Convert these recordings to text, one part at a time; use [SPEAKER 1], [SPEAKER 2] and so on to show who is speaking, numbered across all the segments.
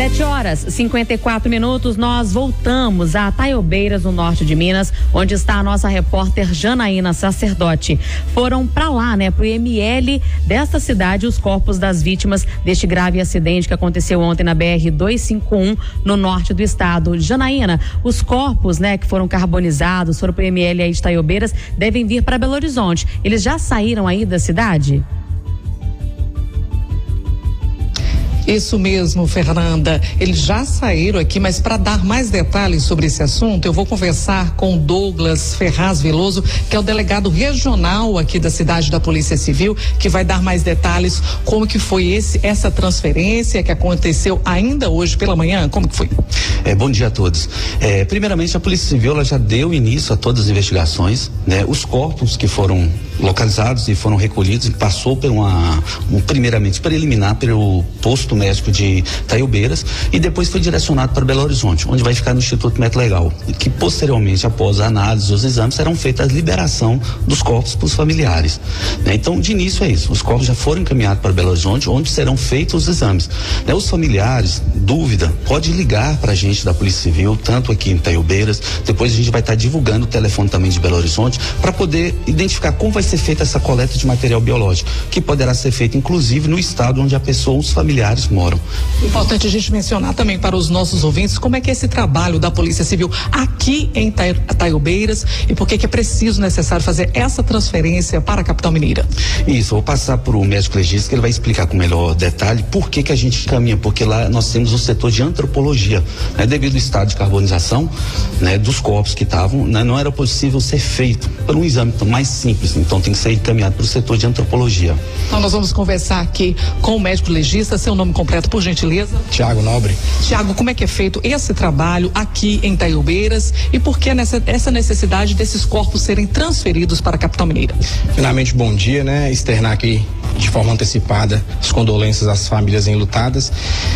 [SPEAKER 1] 7h54, nós voltamos a Taiobeiras, no norte de Minas, onde está a nossa repórter Janaína Sacerdote. Foram para lá, pro IML desta cidade, os corpos das vítimas deste grave acidente que aconteceu ontem na BR-251, no norte do estado. Janaína, os corpos, que foram carbonizados, foram para o IML aí de Taiobeiras, devem vir para Belo Horizonte. Eles já saíram aí da cidade?
[SPEAKER 2] Isso mesmo, Fernanda. Eles já saíram aqui, mas para dar mais detalhes sobre esse assunto, eu vou conversar com Douglas Ferraz Veloso, que é o delegado regional aqui da cidade da Polícia Civil, que vai dar mais detalhes como que foi essa transferência que aconteceu ainda hoje pela manhã. Como que foi?
[SPEAKER 3] Bom dia a todos. Primeiramente, a Polícia Civil ela já deu início a todas as investigações, Os corpos que foram localizados e foram recolhidos, passou por primeiramente preliminar pelo posto médico de Taiobeiras e depois foi direcionado para Belo Horizonte, onde vai ficar no Instituto Médico Legal, que posteriormente, após a análise dos exames, serão feitas a liberação dos corpos para os familiares, Então, de início é isso, os corpos já foram encaminhados para Belo Horizonte, onde serão feitos os exames, Os familiares, dúvida, pode ligar para a gente da Polícia Civil, tanto aqui em Taiobeiras, depois a gente vai estar divulgando o telefone também de Belo Horizonte, para poder identificar como vai ser feita essa coleta de material biológico, que poderá ser feita inclusive no estado onde a pessoa, os familiares moram.
[SPEAKER 2] Importante a gente mencionar também para os nossos ouvintes como é que é esse trabalho da Polícia Civil aqui em Taiobeiras e por que é preciso, necessário fazer essa transferência para a capital mineira.
[SPEAKER 3] Isso, vou passar para o médico legista que ele vai explicar com melhor detalhe por que a gente caminha, porque lá nós temos o setor de antropologia, devido ao estado de carbonização, dos corpos que estavam, não era possível ser feito por um exame mais simples, então tem que ser encaminhado para o setor de antropologia.
[SPEAKER 2] Então nós vamos conversar aqui com o médico legista, seu nome completo, por gentileza?
[SPEAKER 4] Tiago Nobre.
[SPEAKER 2] Tiago, como é que é feito esse trabalho aqui em Taiobeiras e por que essa necessidade desses corpos serem transferidos para a capital mineira?
[SPEAKER 4] Finalmente, bom dia, externar aqui de forma antecipada as condolências às famílias enlutadas.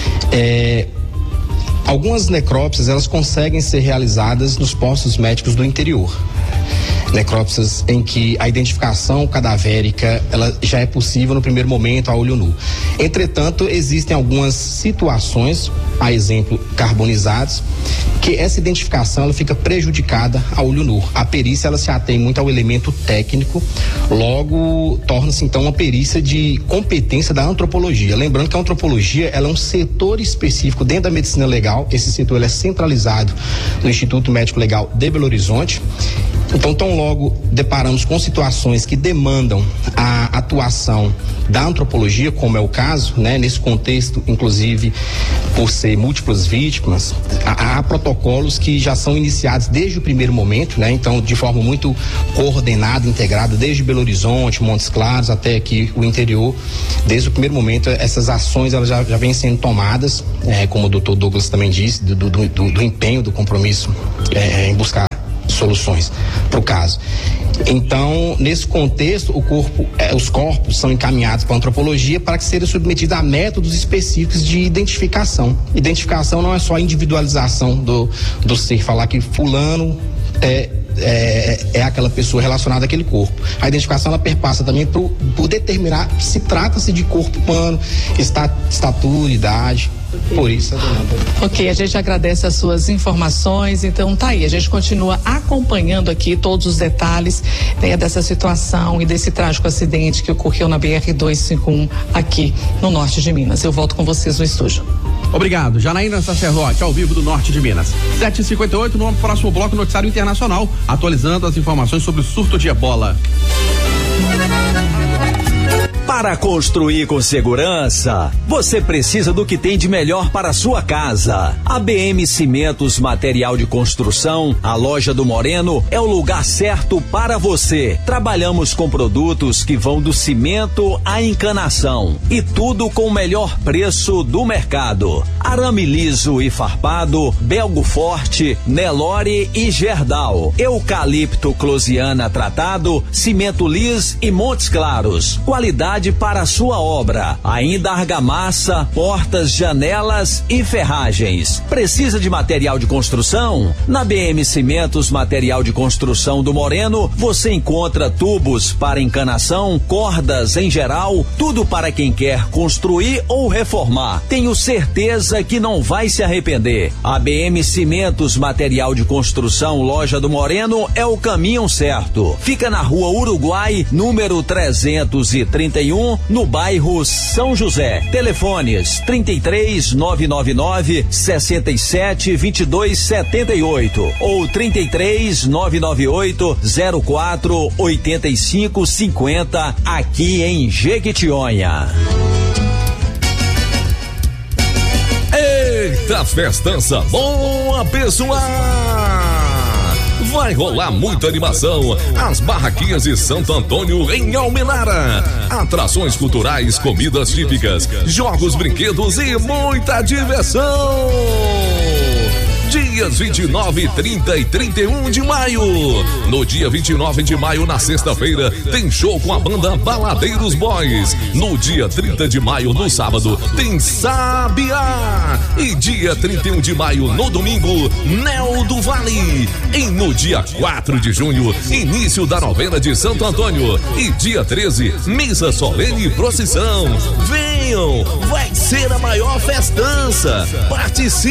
[SPEAKER 4] Algumas necrópsias, elas conseguem ser realizadas nos postos médicos do interior. Necrópsias em que a identificação cadavérica ela já é possível no primeiro momento a olho nu. Entretanto, existem algumas situações, a exemplo carbonizados, que essa identificação ela fica prejudicada a olho nu. A perícia ela se atém muito ao elemento técnico, logo torna-se então uma perícia de competência da antropologia. Lembrando que a antropologia ela é um setor específico dentro da medicina legal. Esse setor ele é centralizado no Instituto Médico Legal de Belo Horizonte. Então, tão logo deparamos com situações que demandam a atuação da antropologia, como é o caso, nesse contexto, inclusive, por ser múltiplas vítimas, há protocolos que já são iniciados desde o primeiro momento, então, de forma muito coordenada, integrada, desde Belo Horizonte, Montes Claros, até aqui o interior. Desde o primeiro momento, essas ações elas já vêm sendo tomadas, como o doutor Douglas também disse, do empenho, do compromisso em buscar soluções para o caso. Então, nesse contexto, os corpos são encaminhados para a antropologia para que sejam submetidos a métodos específicos de identificação. Identificação não é só a individualização do ser, falar que fulano é aquela pessoa relacionada àquele corpo. A identificação ela perpassa também por determinar se trata-se de corpo humano, estatura, idade. Por isso,
[SPEAKER 2] Ok, a gente agradece as suas informações. Então tá aí, a gente continua acompanhando aqui todos os detalhes dessa situação e desse trágico acidente que ocorreu na BR-251 aqui no norte de Minas. Eu volto com vocês no estúdio.
[SPEAKER 5] Obrigado, Janaína Sacerdote, ao vivo do norte de Minas. 7h58, no próximo bloco, noticiário internacional, atualizando as informações sobre o surto de ebola.
[SPEAKER 6] Para construir com segurança, você precisa do que tem de melhor para a sua casa. A BM Cimentos Material de Construção, a loja do Moreno, é o lugar certo para você. Trabalhamos com produtos que vão do cimento à encanação e tudo com o melhor preço do mercado. Arame liso e farpado, Belgo Forte, Nelore e Gerdau. Eucalipto Closiana tratado, cimento lis e Montes Claros. Qualidade qualidade para a sua obra. Ainda argamassa, portas, janelas e ferragens. Precisa de material de construção? Na BM Cimentos Material de Construção do Moreno, você encontra tubos para encanação, cordas em geral, tudo para quem quer construir ou reformar. Tenho certeza que não vai se arrepender. A BM Cimentos Material de Construção Loja do Moreno é o caminho certo. Fica na Rua Uruguai, número 331, no bairro São José. Telefones 33 999 67 22 78 ou 33 998 04 85 50 aqui em Jequitinhonha.
[SPEAKER 7] Eita festança boa, pessoal! Vai rolar muita animação. As barraquinhas de Santo Antônio em Almenara. Atrações culturais, comidas típicas, jogos, brinquedos e muita diversão. Dias 29, 30 e 31 de maio. No dia 29 de maio, na sexta-feira, tem show com a banda Baladeiros Boys. No dia 30 de maio, no sábado, tem Sabiá. E dia 31 de maio, no domingo, Nel do Vale. E no dia 4 de junho, início da novena de Santo Antônio. E dia 13, missa solene e procissão. Venham, vai ser a maior festança. Participe.